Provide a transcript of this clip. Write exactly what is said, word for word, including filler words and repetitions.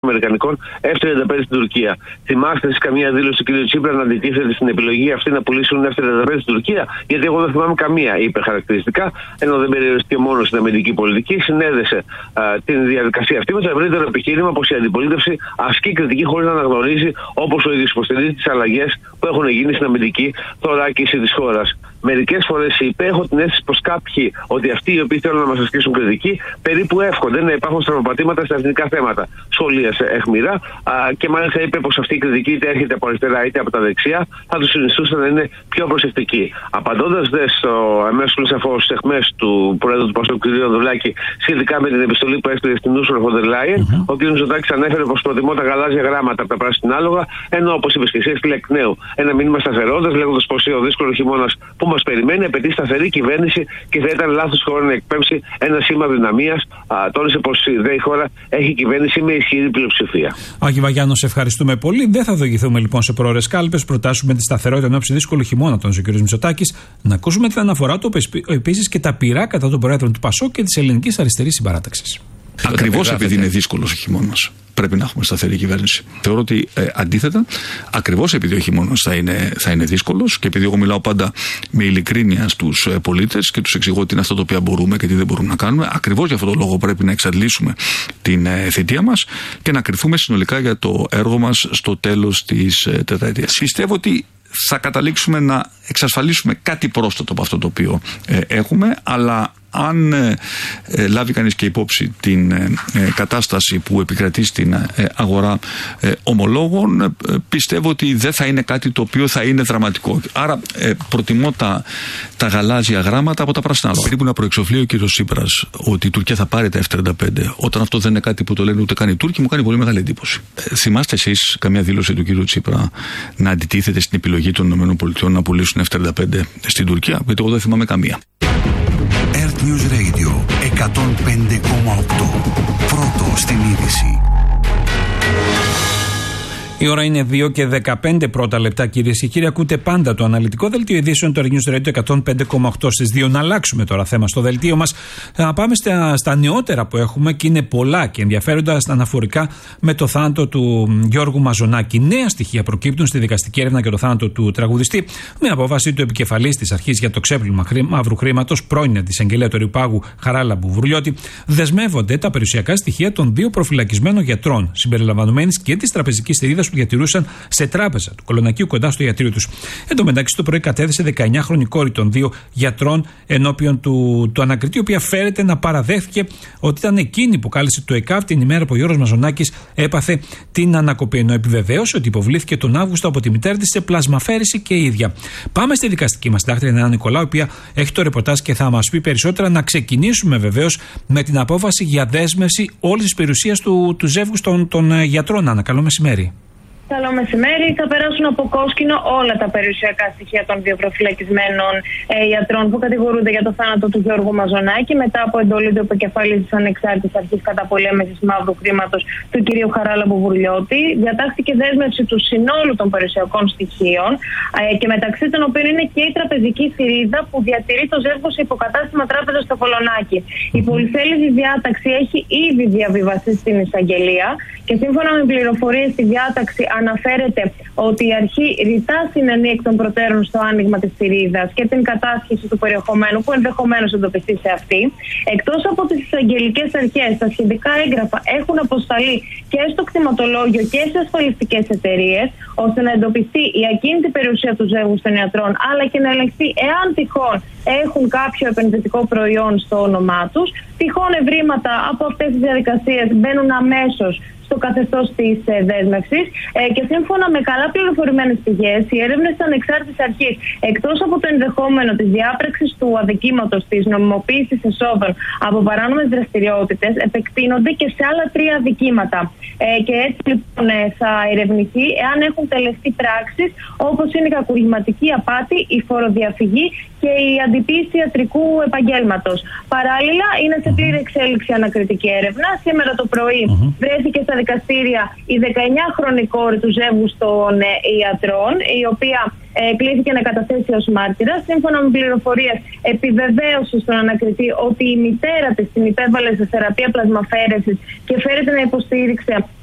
Αμερικανικών εφ τριάντα πέντε στην Τουρκία. Θυμάστε εσείς καμία δήλωση του κ. Τσίπρα να αντιτίθεται στην επιλογή αυτή να πουλήσουν εφ τριάντα πέντε στην Τουρκία? Γιατί εγώ δεν θυμάμαι καμία, είπε χαρακτηριστικά, ενώ δεν περιοριστήκε μόνο στην αμυντική πολιτική, συνέδεσε α, την διαδικασία αυτή με το ευρύτερο επιχείρημα πως η αντιπολίτευση ασκεί κριτική χωρίς να αναγνωρίζει, όπως ο ίδιος υποστηρίζει, τις αλλαγές που έχουν γίνει στην αμυντική θωράκιση της χώρας. Μερικές φορές είπε: έχω την αίσθηση πως κάποιοι, ότι αυτοί οι οποίοι θέλουν να μας ασκήσουν κριτική, περίπου εύχονται να υπάρχουν στραβοπατήματα στα εθνικά θέματα. Σχολίασε αιχμηρά α, και μάλιστα είπε πως αυτή η κριτική είτε έρχεται από αριστερά είτε από τα δεξιά, θα τους συνιστούσε να είναι πιο προσεκτικοί. Απαντώντας δε στο αμέσως σαφώς στις αιχμές του Πρόεδρου του Πασόκ, κ. Ανδρουλάκη, σχετικά με την επιστολή που έστειλε στην Ursula von der Leyen, mm-hmm. ο κ. Μητσοτάκης ανέφερε πως προτιμώ τα γαλάζια γράμματα από τα πράσινα άλογα, ενώ όπως είπε και εσύ, έστειλε εκ νέου ένα μήνυμα σταθερότητας, λέγοντας πως ο δύσκολος χειμώνας που μας περιμένει απαιτεί σταθερή κυβέρνηση και θα ήταν λάθος χώρα να εκπέμψει ένα σήμα δυναμίας. Τόνισε πως η χώρα έχει κυβέρνηση με ισχυρή πλειοψηφία. Άγιο Βαγιάννο, σε ευχαριστούμε πολύ. Δεν θα οδηγηθούμε λοιπόν σε πρόορες κάλπες. Προτάσουμε τη σταθερότητα εν ώψη δύσκολου χειμώνα, τόνισε ο κ. Μητσοτάκης. Να ακούσουμε την αναφορά του επίσης και τα πειρά κατά των προέδρων του Πασόκ και της ελληνικής αριστερής συμπαράταξης. Ακριβώς επειδή είναι δύσκολος ο χειμώνας, πρέπει να έχουμε σταθερή κυβέρνηση. Θεωρώ ότι ε, αντίθετα, ακριβώς επειδή ο χειμώνας θα είναι, θα είναι δύσκολος και επειδή εγώ μιλάω πάντα με ειλικρίνεια στους ε, πολίτες και τους εξηγώ τι είναι αυτά τα οποία μπορούμε και τι δεν μπορούμε να κάνουμε, ακριβώς για αυτόν τον λόγο πρέπει να εξαντλήσουμε την ε, θητεία μας και να κριθούμε συνολικά για το έργο μας στο τέλος της ε, τετραετίας. Πιστεύω ότι θα καταλήξουμε να εξασφαλίσουμε κάτι πρόσθετο από αυτό το οποίο ε, έχουμε, αλλά αν ε, ε, λάβει κανείς και υπόψη την ε, ε, κατάσταση που επικρατεί στην ε, αγορά ε, ομολόγων, ε, πιστεύω ότι δεν θα είναι κάτι το οποίο θα είναι δραματικό. Άρα ε, προτιμώ τα, τα γαλάζια γράμματα από τα πράσινα άλογα. Περίπου να προεξοφλεί ο κύριος Τσίπρας ότι η Τουρκία θα πάρει τα εφ τριάντα πέντε, όταν αυτό δεν είναι κάτι που το λένε ούτε καν οι Τούρκοι, μου κάνει πολύ μεγάλη εντύπωση. Ε, θυμάστε εσείς καμία δήλωση του κύριου Τσίπρα να αντιτίθεται στην επιλογή των ΗΠΑ να πουλήσουν εφ τριάντα πέντε στην Τουρκία? Γιατί εγώ δεν θυμάμαι καμία. Earth News Radio εκατόν πέντε κόμμα οκτώ. Πρώτο στην είδηση. Η ώρα είναι δύο και δεκαπέντε πρώτα λεπτά, κυρίες και κύριοι. Ακούτε πάντα το αναλυτικό δελτίο ειδήσεων του Earth News Radio εκατόν πέντε κόμμα οκτώ στις δύο. Να αλλάξουμε τώρα θέμα στο δελτίο μας. Να πάμε στα, στα νεότερα που έχουμε και είναι πολλά και ενδιαφέροντα αναφορικά με το θάνατο του Γιώργου Μαζονάκη. Νέα στοιχεία προκύπτουν στη δικαστική έρευνα για το θάνατο του τραγουδιστή, με απόφαση του επικεφαλής της αρχής για το ξέπλυμα μαύρου χρήματος, πρώην αντισαγγελέα του Ρηπάγου Χαράλαμπου Βουρλιώτη. Δεσμεύονται τα περιουσιακά στοιχεία των δύο προφυλακισμένων γιατρών, συμπεριλαμβανομένης και της τραπεζικής θηρίδας που διατηρούσαν σε τράπεζα του Κολονακίου κοντά στο ιατρείο τους. Εν τω μεταξύ, το πρωί κατέθεσε δεκαεννιάχρονη κόρη των δύο γιατρών ενώπιον του, του ανακριτή, η οποία φέρεται να παραδέχθηκε ότι ήταν εκείνη που κάλεσε το ΕΚΑΒ την ημέρα που ο Γιώργος Μαζονάκης έπαθε την ανακοπή. Ενώ επιβεβαίωσε ότι υποβλήθηκε τον Αύγουστο από τη μητέρα της σε πλασμαφέρηση και η ίδια. Πάμε στη δικαστική μας συντάκτρια Νέα Νικολάου, η οποία έχει το ρεπορτάζ και θα μας πει περισσότερα. Να ξεκινήσουμε βεβαίως με την απόφαση για δέσμευση όλης της περιουσίας του, του ζεύγους των, των γιατρών. Άννα, καλό μεσημέρι. Καλό μεσημέρι. Θα περάσουν από κόσκινο όλα τα περιουσιακά στοιχεία των δύο προφυλακισμένων ε, ιατρών που κατηγορούνται για το θάνατο του Γιώργου Μαζονάκη μετά από εντολή του επικεφαλής της Ανεξάρτητης Αρχής Καταπολέμησης Μαύρου Χρήματος του κ. Χαράλαμπου Βουρλιώτη. Διατάχθηκε δέσμευση του συνόλου των περιουσιακών στοιχείων ε, και μεταξύ των οποίων είναι και η τραπεζική θηρίδα που διατηρεί το ζεύγος σε υποκατάστημα τράπεζα στο Κολονάκι. Η πολυθέλητη διάταξη έχει ήδη διαβιβαστεί στην εισαγγελία και σύμφωνα με πληροφορίες στη διάταξη αναφέρεται ότι η αρχή ρητά συνενεί εκ των προτέρων στο άνοιγμα της θηρίδας και την κατάσχεση του περιεχομένου που ενδεχομένως εντοπιστεί σε αυτή. Εκτός από τις εισαγγελικές αρχές, τα σχετικά έγγραφα έχουν αποσταλεί και στο κτηματολόγιο και σε ασφαλιστικές εταιρείες, ώστε να εντοπιστεί η ακίνητη περιουσία του ζεύγους των ιατρών, αλλά και να ελεγχθεί εάν τυχόν έχουν κάποιο επενδυτικό προϊόν στο όνομά τους. Τυχόν ευρήματα από αυτές τις διαδικασίες μπαίνουν αμέσως στο καθεστώς της ε, δέσμευσης ε, και σύμφωνα με καλά πληροφορημένες πηγές, οι έρευνες της Ανεξάρτητης Αρχής, εκτός από το ενδεχόμενο της διάπραξης του αδικήματος της νομιμοποίησης εσόδων από παράνομες δραστηριότητες, επεκτείνονται και σε άλλα τρία αδικήματα. Ε, και έτσι λοιπόν ε, θα ερευνηθεί εάν έχουν τελεστεί πράξεις όπως είναι η κακουργηματική απάτη, η φοροδιαφυγή και η αντιποίηση ιατρικού επαγγέλματος. Παράλληλα, είναι σε πλήρη εξέλιξη ανακριτική έρευνα. Σήμερα το πρωί mm-hmm. βρέθηκε στα δικαστήρια η δεκαεννιάχρονη κόρη του ζεύγους των ε, ιατρών, η οποία ε, κλήθηκε να καταθέσει ως μάρτυρα. Σύμφωνα με πληροφορίες, επιβεβαίωσε στον ανακριτή ότι η μητέρα της την υπέβαλε σε θεραπεία πλασμαφέρεσης και φέρεται να υποστήριξε